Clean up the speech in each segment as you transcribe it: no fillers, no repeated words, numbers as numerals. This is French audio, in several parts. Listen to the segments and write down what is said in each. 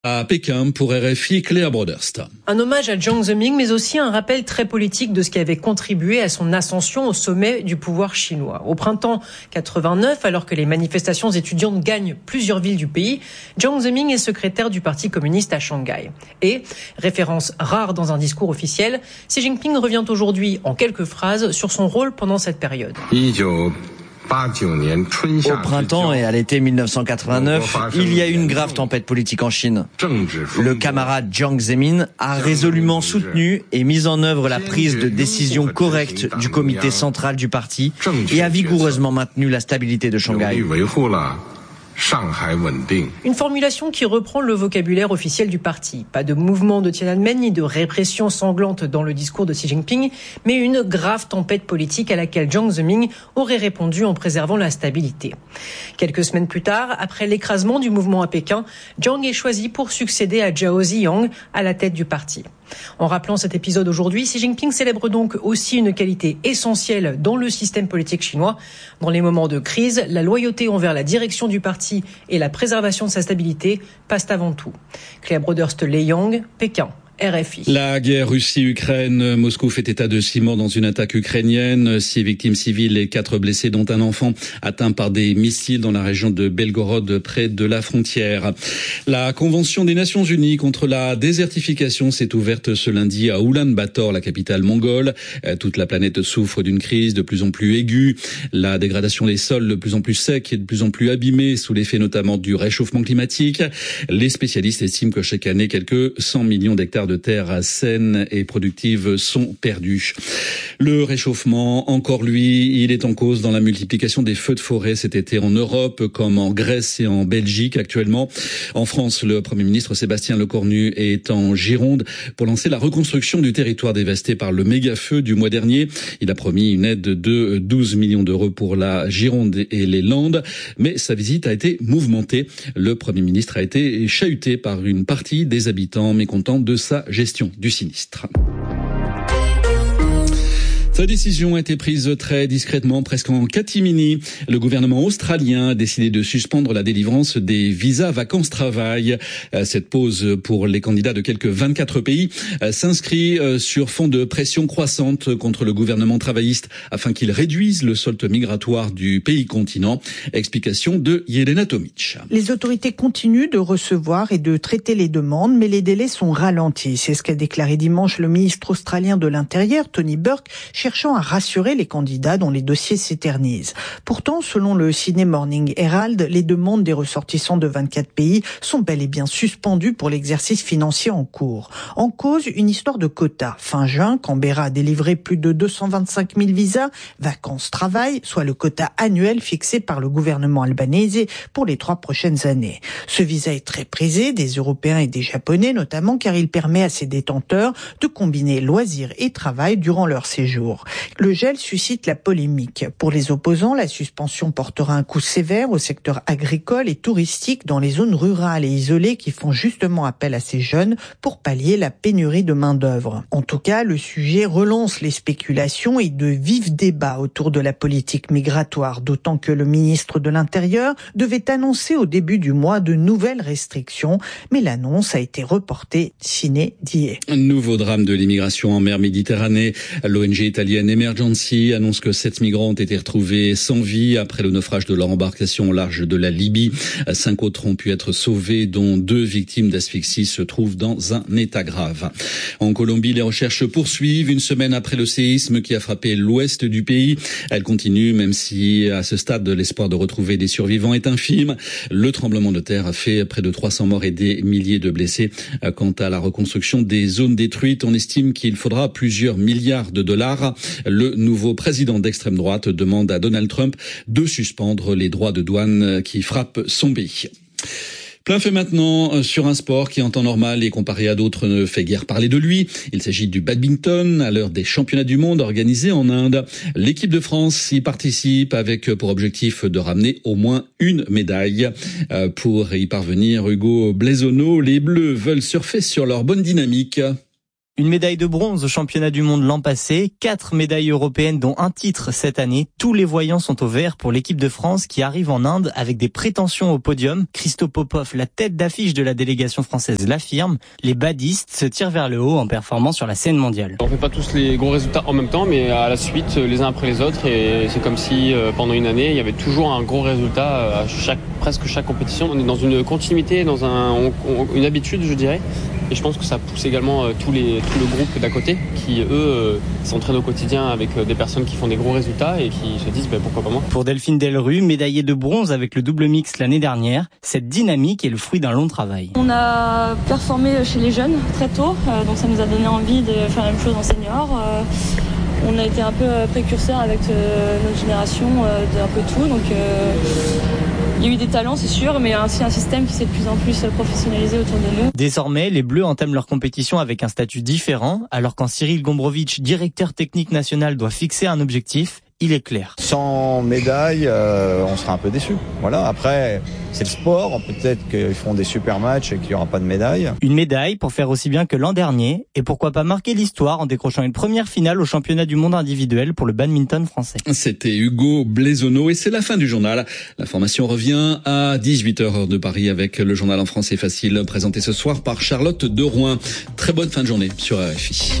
À Pékin pour RFI, Claire Broderst. Un hommage à Jiang Zemin, mais aussi un rappel très politique de ce qui avait contribué à son ascension au sommet du pouvoir chinois. Au printemps 89, alors que les manifestations étudiantes gagnent plusieurs villes du pays, Jiang Zemin est secrétaire du Parti communiste à Shanghai. Et, référence rare dans un discours officiel, Xi Jinping revient aujourd'hui en quelques phrases sur son rôle pendant cette période. Au printemps et à l'été 1989, il y a eu une grave tempête politique en Chine. Le camarade Jiang Zemin a résolument soutenu et mis en œuvre la prise de décision correcte du comité central du parti et a vigoureusement maintenu la stabilité de Shanghai. Une formulation qui reprend le vocabulaire officiel du parti. Pas de mouvement de Tiananmen ni de répression sanglante dans le discours de Xi Jinping, mais une grave tempête politique à laquelle Jiang Zemin aurait répondu en préservant la stabilité. Quelques semaines plus tard, après l'écrasement du mouvement à Pékin, Jiang est choisi pour succéder à Zhao Ziyang à la tête du parti. En rappelant cet épisode aujourd'hui, Xi Jinping célèbre donc aussi une qualité essentielle dans le système politique chinois. Dans les moments de crise, la loyauté envers la direction du parti et la préservation de sa stabilité passent avant tout. Claire Broderst-Leyang, Pékin. RFI. La guerre Russie-Ukraine, Moscou fait état de 6 morts dans une attaque ukrainienne, 6 victimes civiles et 4 blessés, dont un enfant atteint par des missiles dans la région de Belgorod, près de la frontière. La Convention des Nations Unies contre la désertification s'est ouverte ce lundi à Oulan-Bator, la capitale mongole. Toute la planète souffre d'une crise de plus en plus aiguë. La dégradation des sols de plus en plus secs et de plus en plus abîmés, sous l'effet notamment du réchauffement climatique. Les spécialistes estiment que chaque année, quelques 100 millions d'hectares de terres saines et productives sont perdues. Le réchauffement, encore lui, il est en cause dans la multiplication des feux de forêt cet été en Europe, comme en Grèce et en Belgique actuellement. En France, le Premier ministre Sébastien Lecornu est en Gironde pour lancer la reconstruction du territoire dévasté par le méga-feu du mois dernier. Il a promis une aide de 12 millions d'euros pour la Gironde et les Landes, mais sa visite a été mouvementée. Le Premier ministre a été chahuté par une partie des habitants mécontents de sa gestion du sinistre. Sa décision a été prise très discrètement, presque en catimini. Le gouvernement australien a décidé de suspendre la délivrance des visas vacances-travail. Cette pause pour les candidats de quelques 24 pays s'inscrit sur fond de pression croissante contre le gouvernement travailliste afin qu'il réduise le solde migratoire du pays continent. Explication de Yelena Tomic. Les autorités continuent de recevoir et de traiter les demandes, mais les délais sont ralentis. C'est ce qu'a déclaré dimanche le ministre australien de l'Intérieur, Tony Burke, cherchant à rassurer les candidats dont les dossiers s'éternisent. Pourtant, selon le Sydney Morning Herald, les demandes des ressortissants de 24 pays sont bel et bien suspendues pour l'exercice financier en cours. En cause, une histoire de quotas. Fin juin, Canberra a délivré plus de 225 000 visas vacances-travail, soit le quota annuel fixé par le gouvernement albanais pour les 3 prochaines années. Ce visa est très prisé des Européens et des Japonais notamment, car il permet à ses détenteurs de combiner loisirs et travail durant leur séjour. Le gel suscite la polémique. Pour les opposants, la suspension portera un coup sévère au secteur agricole et touristique dans les zones rurales et isolées qui font justement appel à ces jeunes pour pallier la pénurie de main-d'œuvre. En tout cas, le sujet relance les spéculations et de vifs débats autour de la politique migratoire, d'autant que le ministre de l'Intérieur devait annoncer au début du mois de nouvelles restrictions, mais l'annonce a été reportée sine die. Un nouveau drame de l'immigration en mer Méditerranée. L'ONG italienne Emergency annonce que 7 migrants ont été retrouvés sans vie après le naufrage de leur embarcation au large de la Libye. 5 autres ont pu être sauvés, dont 2 victimes d'asphyxie se trouvent dans un état grave. En Colombie, les recherches poursuivent une semaine après le séisme qui a frappé l'ouest du pays. Elles continuent, même si à ce stade, l'espoir de retrouver des survivants est infime. Le tremblement de terre a fait près de 300 morts et des milliers de blessés. Quant à la reconstruction des zones détruites, on estime qu'il faudra plusieurs milliards de dollars. Le nouveau président d'extrême droite demande à Donald Trump de suspendre les droits de douane qui frappent son pays. Plein fait maintenant sur un sport qui en temps normal et comparé à d'autres ne fait guère parler de lui. Il s'agit du badminton à l'heure des championnats du monde organisés en Inde. L'équipe de France y participe avec pour objectif de ramener au moins une médaille. Pour y parvenir, Hugo Blaisonneau, les Bleus veulent surfer sur leur bonne dynamique. Une médaille de bronze au championnat du monde l'an passé, 4 médailles européennes dont un titre cette année. Tous les voyants sont au vert pour l'équipe de France qui arrive en Inde avec des prétentions au podium. Christo Popov, la tête d'affiche de la délégation française, l'affirme. Les badistes se tirent vers le haut en performant sur la scène mondiale. On fait pas tous les gros résultats en même temps, mais à la suite, les uns après les autres. Et c'est comme si pendant une année, il y avait toujours un gros résultat à presque chaque compétition. On est dans une continuité, dans une habitude, je dirais. Et je pense que ça pousse également tout le groupe d'à côté qui, eux, s'entraînent au quotidien avec des personnes qui font des gros résultats et qui se disent pourquoi pas moi. Pour Delphine Delrue, médaillée de bronze avec le double mix l'année dernière, cette dynamique est le fruit d'un long travail. On a performé chez les jeunes très tôt, donc ça nous a donné envie de faire la même chose en senior. On a été un peu précurseurs avec notre génération d'un peu tout, donc il y a eu des talents, c'est sûr, mais aussi un système qui s'est de plus en plus professionnalisé autour de nous. Désormais, les Bleus entament leur compétition avec un statut différent, alors quand Cyril Gombrowicz, directeur technique national, doit fixer un objectif, il est clair. Sans médaille, on sera un peu déçus. Voilà. Après, c'est le sport. Peut-être qu'ils feront des super matchs et qu'il n'y aura pas de médaille. Une médaille pour faire aussi bien que l'an dernier et pourquoi pas marquer l'histoire en décrochant une première finale au championnat du monde individuel pour le badminton français. C'était Hugo Blaisonneau et c'est la fin du journal. L'information revient à 18h heure de Paris avec le journal en français facile présenté ce soir par Charlotte Derouin. Très bonne fin de journée sur RFI.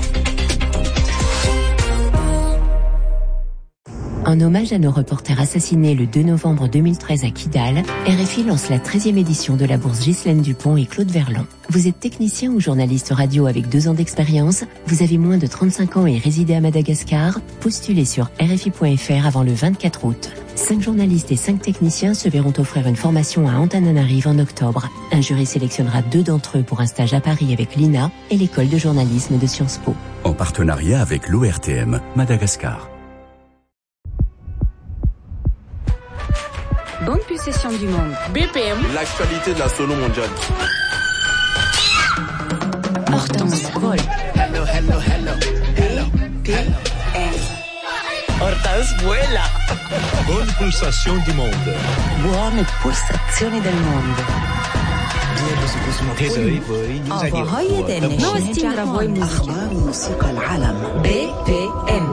En hommage à nos reporters assassinés le 2 novembre 2013 à Kidal, RFI lance la 13e édition de la bourse Ghislaine Dupont et Claude Verlan. Vous êtes technicien ou journaliste radio avec 2 ans d'expérience, vous avez moins de 35 ans et résidez à Madagascar, postulez sur RFI.fr avant le 24 août. 5 journalistes et 5 techniciens se verront offrir une formation à Antananarive en octobre. Un jury sélectionnera 2 d'entre eux pour un stage à Paris avec l'INA et l'école de journalisme de Sciences Po. En partenariat avec l'ORTM Madagascar. Bonne possession du monde. BPM. L'actualité de la solo mondiale. Hortense Vol. Hello, hello, hello. Hello. BPM. Hortense vuela. Bonne pulsazione di mondo. Buone pulsazioni del mondo. Новости мировой музыки. BPM.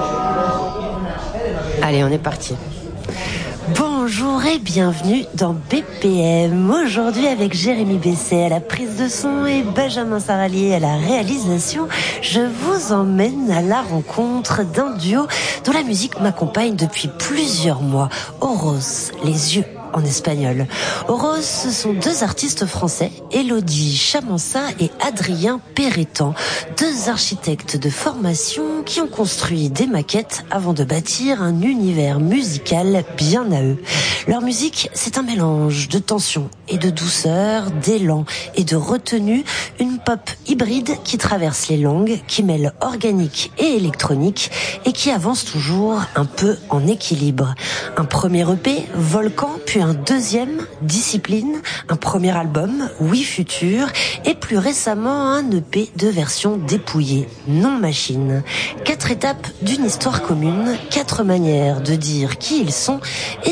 Allez, on est parti. Bonjour et bienvenue dans BPM. Aujourd'hui avec Jérémy Besset à la prise de son et Benjamin Saralier à la réalisation, je vous emmène à la rencontre d'un duo dont la musique m'accompagne depuis plusieurs mois. Oros, les yeux en espagnol. Oros, ce sont 2 artistes français, Élodie Chamansa et Adrien Perrétan, 2 architectes de formation qui ont construit des maquettes avant de bâtir un univers musical bien à eux. Leur musique, c'est un mélange de tension et de douceur, d'élan et de retenue, une pop hybride qui traverse les langues, qui mêle organique et électronique et qui avance toujours un peu en équilibre. Un premier EP, Volcan, puis un deuxième, Discipline, un premier album, Oui Futur, et plus récemment un EP de version dépouillée, Non Machine. 4 étapes d'une histoire commune, 4 manières de dire qui ils sont et